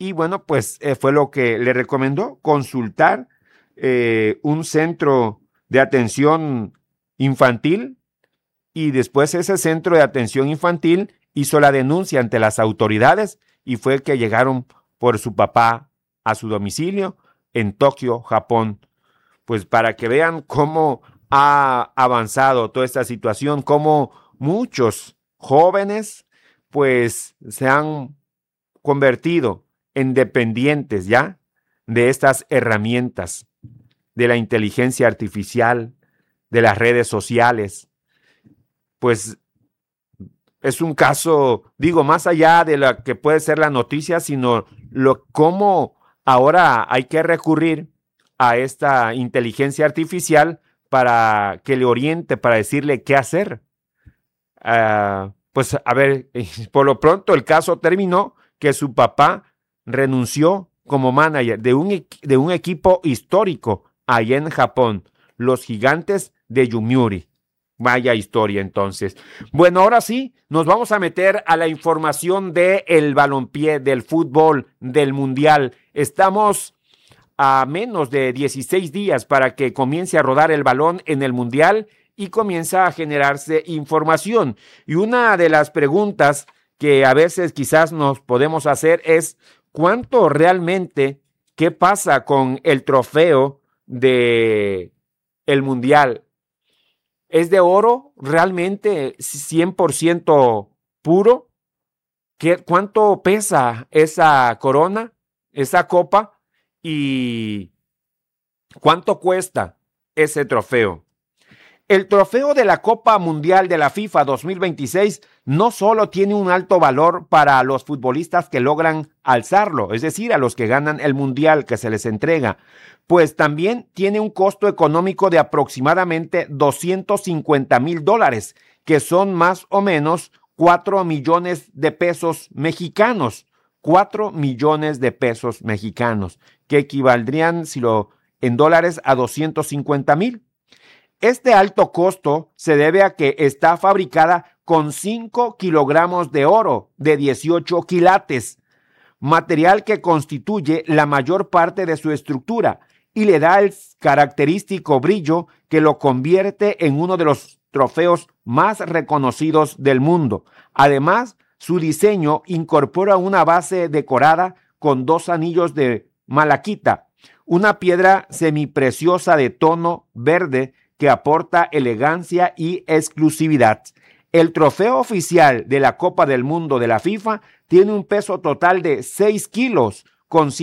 y bueno, pues fue lo que le recomendó, consultar un centro de atención infantil, y después ese centro de atención infantil hizo la denuncia ante las autoridades y fue que llegaron por su papá a su domicilio en Tokio, Japón. Pues para que vean cómo ha avanzado toda esta situación, cómo muchos jóvenes pues se han convertido en dependientes ya de estas herramientas, de la inteligencia artificial, de las redes sociales. Pues es un caso, digo, más allá de lo que puede ser la noticia, sino cómo ahora hay que recurrir a esta inteligencia artificial para que le oriente, para decirle qué hacer. Pues a ver, por lo pronto el caso terminó que su papá renunció como manager de un equipo histórico allá en Japón, los Gigantes de Yomiuri. Vaya historia entonces. Bueno, ahora sí, nos vamos a meter a la información del balompié, del fútbol, del mundial. Estamos a menos de 16 días para que comience a rodar el balón en el mundial y comienza a generarse información. Y una de las preguntas que a veces quizás nos podemos hacer es ¿cuánto realmente, qué pasa con el trofeo de el mundial? ¿Es de oro realmente 100% puro? ¿Cuánto pesa esa corona, esa copa? ¿Y cuánto cuesta ese trofeo? El trofeo de la Copa Mundial de la FIFA 2026 no solo tiene un alto valor para los futbolistas que logran alzarlo, es decir, a los que ganan el mundial que se les entrega, pues también tiene un costo económico de aproximadamente $250,000, que son más o menos 4 millones de pesos mexicanos. 4 millones de pesos mexicanos, que equivaldrían, en dólares, a 250,000. Este alto costo se debe a que está fabricada con 5 kilogramos de oro de 18 quilates, material que constituye la mayor parte de su estructura y le da el característico brillo que lo convierte en uno de los trofeos más reconocidos del mundo. Además, su diseño incorpora una base decorada con 2 anillos de malaquita, una piedra semipreciosa de tono verde que aporta elegancia y exclusividad. El trofeo oficial de la Copa del Mundo de la FIFA tiene un peso total de 6 kilos con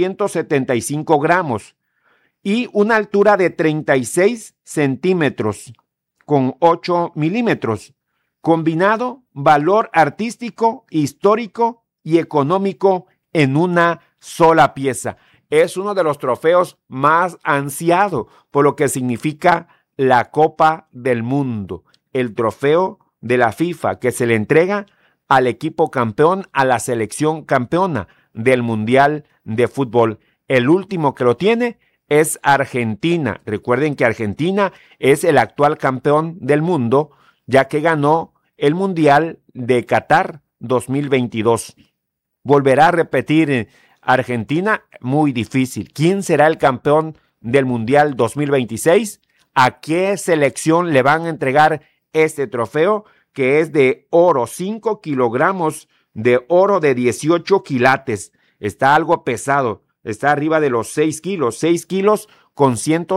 175 gramos y una altura de 36 centímetros con 8 milímetros. Combinado valor artístico, histórico y económico en una sola pieza. Es uno de los trofeos más ansiados por lo que significa la Copa del Mundo, el trofeo de la FIFA que se le entrega al equipo campeón, a la selección campeona del Mundial de Fútbol. El último que lo tiene es Argentina. Recuerden que Argentina es el actual campeón del mundo, ya que ganó el Mundial de Qatar 2022. ¿Volverá a repetir Argentina? Muy difícil. ¿Quién será el campeón del Mundial 2026? ¿A qué selección le van a entregar este trofeo? Que es de oro, 5 kilogramos de oro de 18 quilates. Está algo pesado, está arriba de los 6 kilos con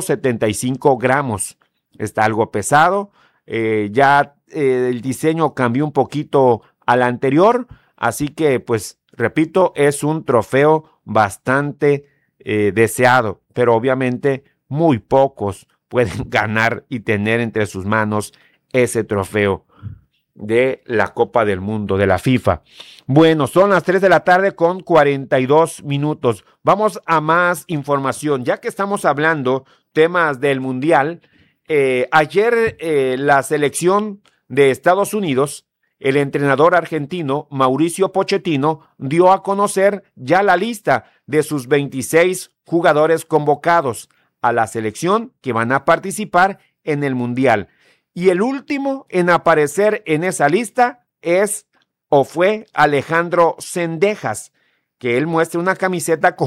175 gramos. Está algo pesado, el diseño cambió un poquito al anterior, así que pues repito, es un trofeo bastante deseado, pero obviamente muy pocos pueden ganar y tener entre sus manos ese trofeo de la Copa del Mundo de la FIFA. Bueno, son las 3 de la tarde con 42 minutos. Vamos a más información. Ya que estamos hablando temas del Mundial, ayer la selección de Estados Unidos, el entrenador argentino Mauricio Pochettino dio a conocer ya la lista de sus 26 jugadores convocados a la selección que van a participar en el Mundial. Y el último en aparecer en esa lista fue Alejandro Zendejas, que él muestre una camiseta con